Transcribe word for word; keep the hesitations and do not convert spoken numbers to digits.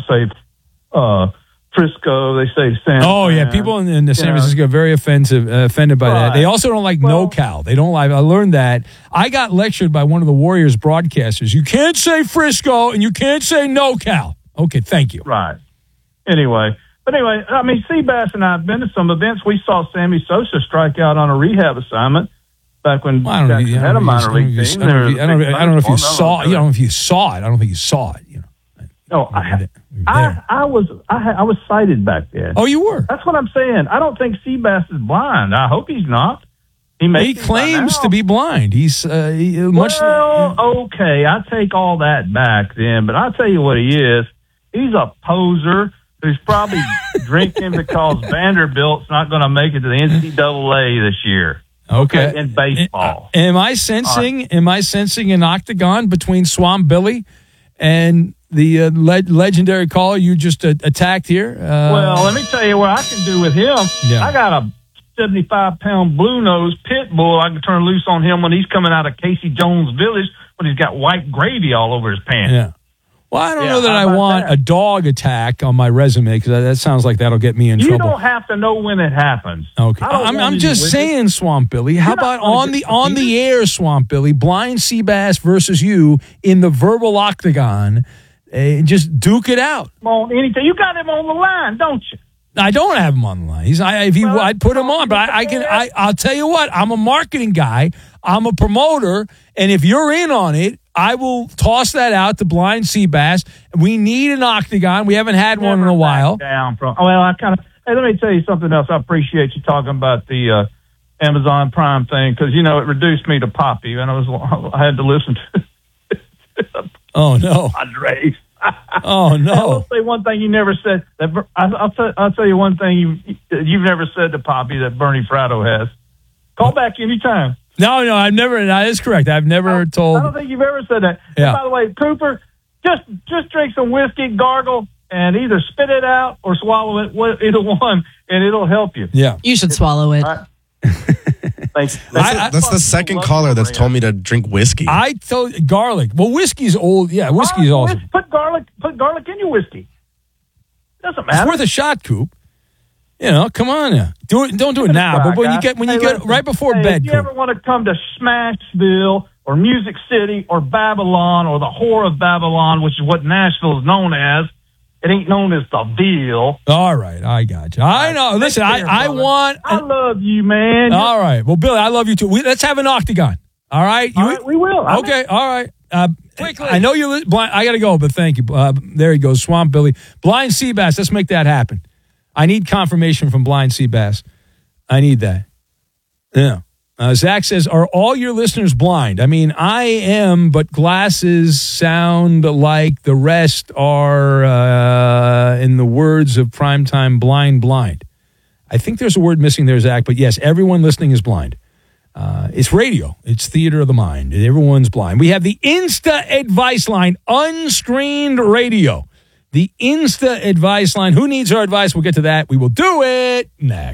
say uh, Frisco. They say San. Oh yeah, people in, in the San Francisco are very offensive, uh, offended by right. that. They also don't like well, NoCal. They don't like. I learned that. I got lectured by one of the Warriors broadcasters. You can't say Frisco and you can't say NoCal. Okay, thank you. Right. Anyway, but anyway, I mean, Seabass and I have been to some events. We saw Sammy Sosa strike out on a rehab assignment back when well, I don't Jackson know, had a minor league team. I don't, I don't, I don't know if you saw. You know, if you saw it. I don't think you saw it. You know. No, I, I, I was, I, I was sighted back then. Oh, you were. That's what I'm saying. I don't think Seabass is blind. I hope he's not. He, he claims to be blind. He's uh, he, much. Well, okay, I take all that back then, but I'll tell you what he is. He's a poser who's probably drinking because Vanderbilt's not going to make it to the N C double A this year. Okay, okay in baseball. Uh, am I sensing? Right. Am I sensing an octagon between Swamp Billy and the uh, le- legendary caller you just uh, attacked here? Uh, well, let me tell you what I can do with him. Yeah. I got a seventy-five pound blue nose pit bull. I can turn loose on him when he's coming out of Casey Jones Village when he's got white gravy all over his pants. Yeah. Well, I don't yeah, know that I want that? a dog attack on my resume because that sounds like that'll get me in you trouble. You don't have to know when it happens. Okay, I'm, I'm just saying, Swamp Billy. How about on the on the air, Swamp Billy? Blind Seabass versus you in the verbal octagon. Uh, just duke it out. On anything, you got him on the line, don't you? I don't have him on the line. He's I if he well, I'd put him on, but I, I can I I'll tell you what. I'm a marketing guy. I'm a promoter, and if you're in on it, I will toss that out to Blind Seabass. We need an octagon. We haven't had one in a while. Down from, well, I kind of. Hey, let me tell you something else. I appreciate you talking about the uh, Amazon Prime thing because you know it reduced me to Poppy, and I was I had to listen to. Oh no, Padres. Oh no! I'll say one thing you never said. That I'll, I'll, tell, I'll tell you one thing you you've never said to Poppy that Bernie Fratto has. Call back anytime. No, no, I've never. That is correct. I've never I, told. I don't think you've ever said that. Yeah. And by the way, Cooper, just just drink some whiskey, gargle, and either spit it out or swallow it. Either one, and it'll help you. Yeah, you should swallow it. Right. Thanks. That's, I, that's the second caller that's told me to drink whiskey. I told garlic. Well, whiskey's old. Yeah, whiskey's uh, awesome. Put garlic. Put garlic in your whiskey. Doesn't matter. It's worth a shot, Coop. You know, come on now. Do it. Don't do it now. But when you get when you hey, get listen, right before hey, bed, if you Coop. ever want to come to Smashville or Music City or Babylon or the whore of Babylon, which is what Nashville is known as. It ain't known as the Ville. All right, I got you. I know. Listen, I, I want. I love you, man. All right. Well, Billy, I love you too. We, let's have an octagon. All right. You, all right we will. Okay. I all right. Uh, Quickly. I know you're blind. I got to go, but thank you. Uh, there he goes, Swamp Billy. Blind Seabass. Let's make that happen. I need confirmation from Blind Seabass. I need that. Yeah. Uh, Zach says, are all your listeners blind? I mean, I am, but glasses sound like the rest are, uh, in the words of Primetime, blind, blind. I think there's a word missing there, Zach, but yes, everyone listening is blind. Uh, it's radio. It's theater of the mind. Everyone's blind. We have the Insta Advice Line, unscreened radio. The Insta Advice Line. Who needs our advice? We'll get to that. We will do it next.